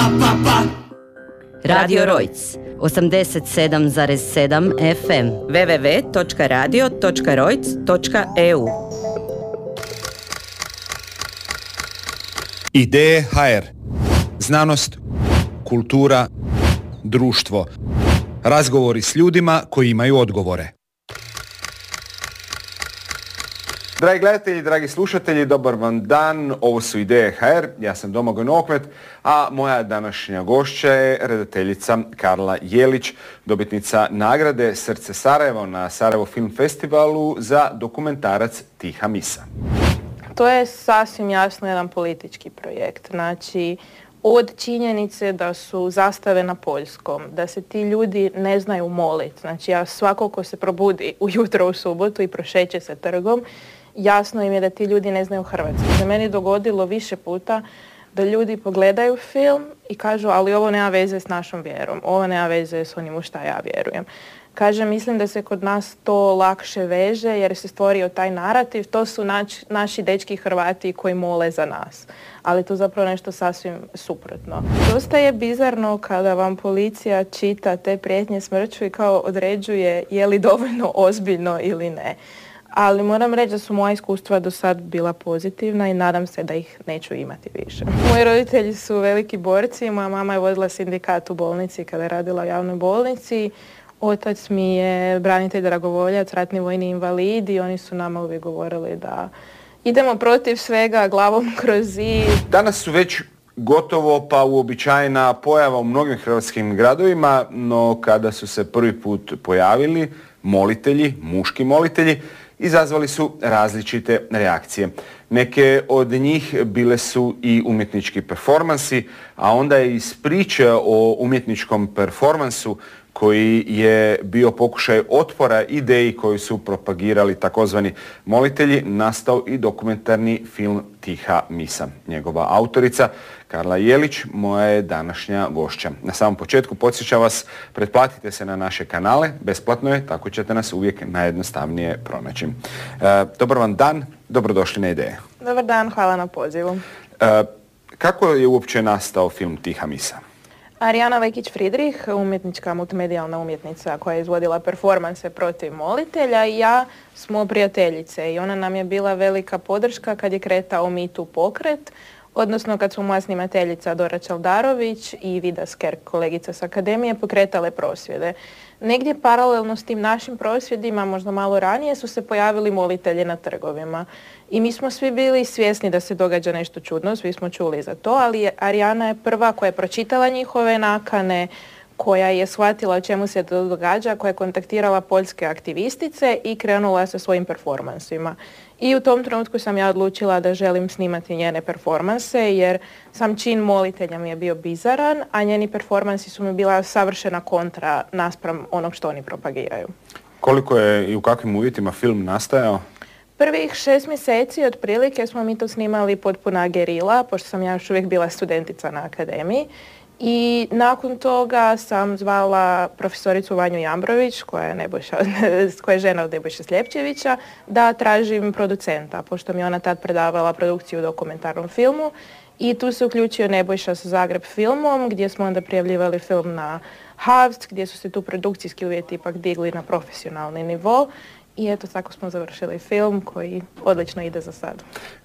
Radio Rojc, 87,7 FM. www.radio.rojc.eu. Ideje HR. Znanost, kultura, društvo. Razgovori s ljudima koji imaju odgovore. Dragi gledatelji, dragi slušatelji, dobar vam dan. Ovo su Ideje HR. Ja sam Domagoj Nokmet, a moja današnja gošća je redateljica Karla Jelić, dobitnica nagrade Srce Sarajevo na Sarajevo Film Festivalu za dokumentarac Tiha misa. To je sasvim jasno jedan politički projekt. Znači, od činjenice da su zastave na poljskom, da se ti ljudi ne znaju moliti. Znači, ja svako ko se probudi ujutro u subotu i prošeće se trgom, jasno im je da ti ljudi ne znaju hrvatski. Se meni dogodilo više puta da ljudi pogledaju film i kažu, ali ovo nema veze s našom vjerom, ovo nema veze s onim u šta ja vjerujem. Kaže, mislim da se kod nas to lakše veže jer se stvorio taj narativ, to su naši dečki Hrvati koji mole za nas. Ali to zapravo nešto sasvim suprotno. Dosta je bizarno kada vam policija čita te prijetnje smrću i kao određuje je li dovoljno ozbiljno ili ne. Ali moram reći da su moja iskustva do sad bila pozitivna i nadam se da ih neću imati više. Moji roditelji su veliki borci, moja mama je vodila sindikat u bolnici kada je radila u javnoj bolnici. Otac mi je branitelj dragovoljac, ratni vojni invalid i oni su nama uvijek govorili da idemo protiv svega glavom kroz zid. Danas su već gotovo pa uobičajena pojava u mnogim hrvatskim gradovima, no kada su se prvi put pojavili molitelji, muški molitelji, izazvali su različite reakcije. Neke od njih bile su i umjetnički performansi, a onda je iz priče o umjetničkom performansu koji je bio pokušaj otpora ideji koju su propagirali takozvani molitelji, nastao i dokumentarni film Tiha misa. Njegova autorica Karla Jelić moja je današnja gošća. Na samom početku podsjećam vas, pretplatite se na naše kanale, besplatno je, tako ćete nas uvijek najjednostavnije pronaći. Dobar vam dan, dobrodošli na Ideje. Dobar dan, hvala na pozivu. Kako je uopće nastao film Tiha misa? Arijana Vekić-Fridrih, umjetnička multimedijalna umjetnica koja je izvodila performanse protiv molitelja i ja smo prijateljice i ona nam je bila velika podrška kad je kretao Me Too pokret, odnosno kad su moja snimateljica Dora Čaldarović i Vida Skerk, kolegica s akademije, pokretale prosvjede. Negdje paralelno s tim našim prosvjedima, možda malo ranije, su se pojavili molitelji na trgovima. I mi smo svi bili svjesni da se događa nešto čudno, svi smo čuli za to, ali Arijana je prva koja je pročitala njihove nakane, koja je shvatila o čemu se to događa, koja je kontaktirala poljske aktivistice i krenula sa svojim performansima. I u tom trenutku sam ja odlučila da želim snimati njene performanse jer sam čin molitelja mi je bio bizaran, a njeni performansi su mi bila savršena kontra naspram onog što oni propagiraju. Koliko je i u kakvim uvjetima film nastajao? Prvih 6 mjeseci otprilike smo mi to snimali potpuna gerila, pošto sam ja još uvijek bila studentica na akademiji. I nakon toga sam zvala profesoricu Vanju Jambrović, koja je žena od Nebojše Sljepčevića, da tražim producenta, pošto mi ona tad predavala produkciju u dokumentarnom filmu. I tu se uključio Nebojša sa Zagreb filmom, gdje smo onda prijavljivali film na Havc, gdje su se tu produkcijski uvjeti ipak digli na profesionalni nivo. I eto, tako smo završili film koji odlično ide za sad.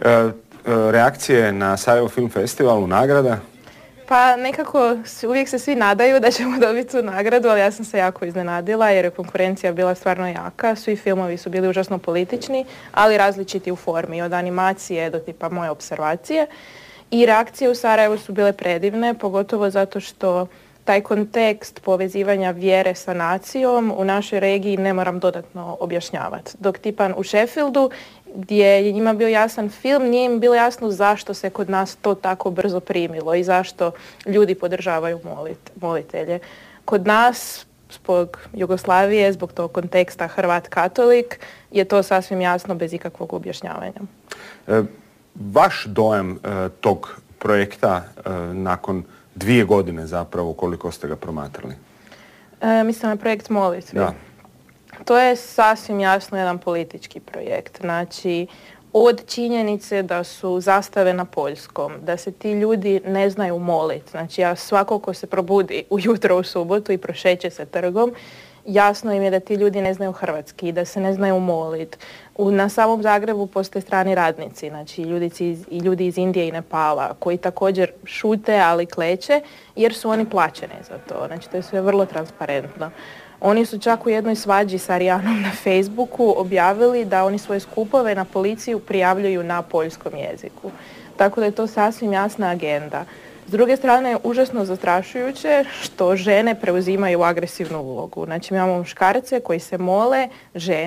Reakcije na Sarajevo Film Festivalu, nagrada? Pa nekako uvijek se svi nadaju da ćemo dobiti tu nagradu, ali ja sam se jako iznenadila jer je konkurencija bila stvarno jaka. Svi filmovi su bili užasno politični, ali različiti u formi, od animacije do tipa moje observacije. I reakcije u Sarajevu su bile predivne, pogotovo zato što taj kontekst povezivanja vjere sa nacijom u našoj regiji ne moram dodatno objašnjavati. Dok tipa u Sheffieldu, gdje je njima bio jasan film, nije im bilo jasno zašto se kod nas to tako brzo primilo i zašto ljudi podržavaju molitelje. Kod nas, zbog Jugoslavije, zbog tog konteksta Hrvat katolik, je to sasvim jasno bez ikakvog objašnjavanja. Vaš dojam tog projekta nakon 2 godine zapravo, koliko ste ga promatrali? Mislim na projekt molitve. Da. To je sasvim jasno jedan politički projekt. Znači, od činjenice da su zastave na poljskom, da se ti ljudi ne znaju moliti. Znači ja svako ko se probudi ujutro u subotu i prošeće se trgom, jasno im je da ti ljudi ne znaju hrvatski, da se ne znaju moliti. Na samom Zagrebu postoje strani radnici, znači ljudi iz Indije i Nepala, koji također šute, ali kleče, jer su oni plaćeni za to. Znači to je sve vrlo transparentno. Oni su čak u jednoj svađi s Arijanom na Facebooku objavili da oni svoje skupove na policiju prijavljuju na poljskom jeziku. Tako da je to sasvim jasna agenda. S druge strane je užasno zastrašujuće što žene preuzimaju agresivnu ulogu. Znači imamo muškarce koji se mole žene